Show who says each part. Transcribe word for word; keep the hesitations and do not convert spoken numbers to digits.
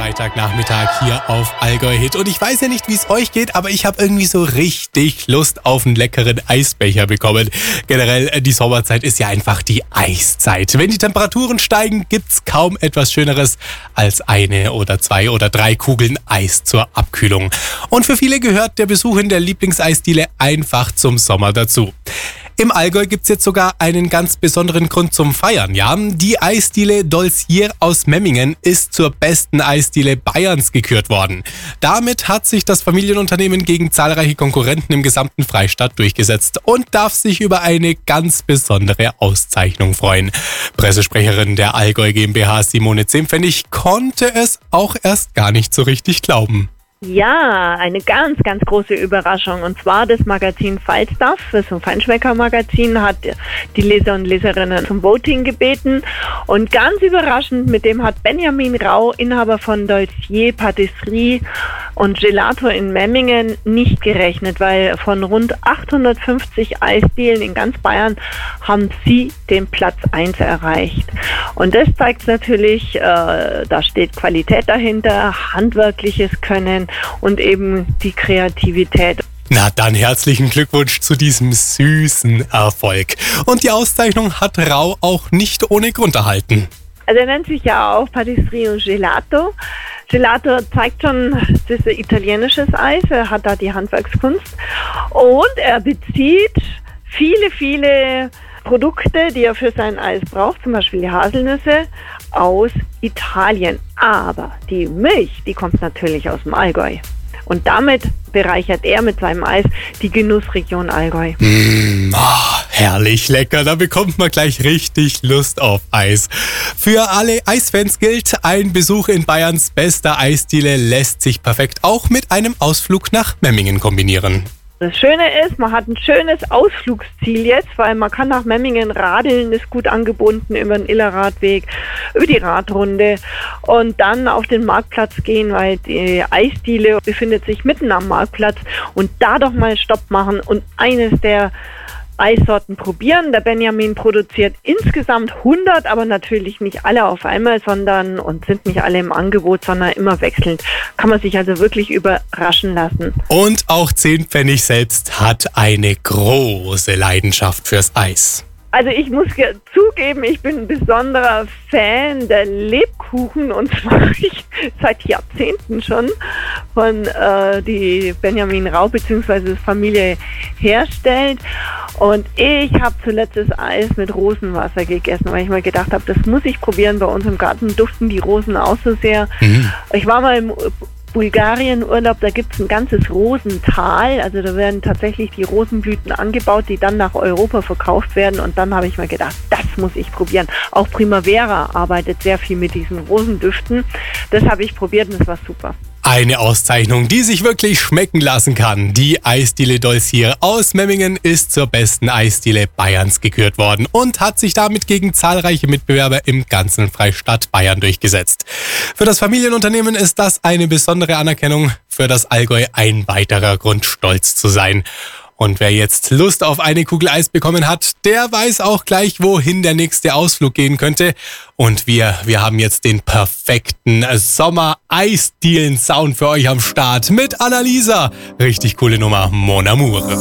Speaker 1: Freitagnachmittag hier auf Allgäu Hit. Und ich weiß ja nicht, wie es euch geht, aber ich habe irgendwie so richtig Lust auf einen leckeren Eisbecher bekommen. Generell, die Sommerzeit ist ja einfach die Eiszeit. Wenn die Temperaturen steigen, gibt's kaum etwas Schöneres als eine oder zwei oder drei Kugeln Eis zur Abkühlung. Und für viele gehört der Besuch in der Lieblingseisdiele einfach zum Sommer dazu. Im Allgäu gibt's jetzt sogar einen ganz besonderen Grund zum Feiern, ja. Die Eisdiele Dolcier aus Memmingen ist zur besten Eisdiele Bayerns gekürt worden. Damit hat sich das Familienunternehmen gegen zahlreiche Konkurrenten im gesamten Freistaat durchgesetzt und darf sich über eine ganz besondere Auszeichnung freuen. Pressesprecherin der Allgäu GmbH Simone Zehmpfennig konnte es auch erst gar nicht so richtig glauben.
Speaker 2: Ja, eine ganz, ganz große Überraschung. Und zwar das Magazin Falstaff, das ist ein Feinschmecker-Magazin, hat die Leser und Leserinnen zum Voting gebeten. Und ganz überraschend, mit dem hat Benjamin Rau, Inhaber von Dolcier Patisserie und Gelato in Memmingen, nicht gerechnet, weil von rund achthundertfünfzig Eisdielen in ganz Bayern haben sie den Platz eins erreicht. Und das zeigt natürlich, äh, da steht Qualität dahinter, handwerkliches Können und eben die Kreativität.
Speaker 1: Na dann herzlichen Glückwunsch zu diesem süßen Erfolg. Und die Auszeichnung hat Rau auch nicht ohne Grund erhalten.
Speaker 2: Also er nennt sich ja auch Patisserie und Gelato. Gelato zeigt schon, das ist italienisches Eis, er hat da die Handwerkskunst. Und er bezieht viele, viele Produkte, die er für sein Eis braucht, zum Beispiel die Haselnüsse, aus Italien. Aber die Milch, die kommt natürlich aus dem Allgäu. Und damit bereichert er mit seinem Eis die Genussregion Allgäu.
Speaker 1: Mmh, oh, herrlich lecker, da bekommt man gleich richtig Lust auf Eis. Für alle Eisfans gilt, ein Besuch in Bayerns bester Eisdiele lässt sich perfekt auch mit einem Ausflug nach Memmingen kombinieren.
Speaker 2: Das Schöne ist, man hat ein schönes Ausflugsziel jetzt, weil man kann nach Memmingen radeln, ist gut angebunden über den Illerradweg, über die Radrunde und dann auf den Marktplatz gehen, weil die Eisdiele befindet sich mitten am Marktplatz und da doch mal Stopp machen und eines der Eissorten probieren. Der Benjamin produziert insgesamt hundert, aber natürlich nicht alle auf einmal, sondern und sind nicht alle im Angebot, sondern immer wechselnd. Kann man sich also wirklich überraschen lassen.
Speaker 1: Und auch Zehmpfennig selbst hat eine große Leidenschaft fürs Eis.
Speaker 2: Also ich muss zugeben, ich bin ein besonderer Fan der Lebkuchen und zwar ich seit Jahrzehnten schon von äh, die Benjamin Rau bzw. Familie herstellt. Und ich habe zuletzt das Eis mit Rosenwasser gegessen, weil ich mal gedacht habe, das muss ich probieren. Bei uns im Garten duften die Rosen auch so sehr. Mhm. Ich war mal im Bulgarien-Urlaub, da gibt es ein ganzes Rosental, also da werden tatsächlich die Rosenblüten angebaut, die dann nach Europa verkauft werden und dann habe ich mir gedacht, das muss ich probieren. Auch Primavera arbeitet sehr viel mit diesen Rosendüften, das habe ich probiert und das war super.
Speaker 1: Eine Auszeichnung, die sich wirklich schmecken lassen kann. Die Eisdiele Dolcier aus Memmingen ist zur besten Eisdiele Bayerns gekürt worden und hat sich damit gegen zahlreiche Mitbewerber im ganzen Freistaat Bayern durchgesetzt. Für das Familienunternehmen ist das eine besondere Anerkennung, für das Allgäu ein weiterer Grund, stolz zu sein. Und wer jetzt Lust auf eine Kugel Eis bekommen hat, der weiß auch gleich, wohin der nächste Ausflug gehen könnte. Und wir, wir haben jetzt den perfekten Sommer-Eisdielen-Sound für euch am Start mit Annalisa. Richtig coole Nummer, Mon Amour.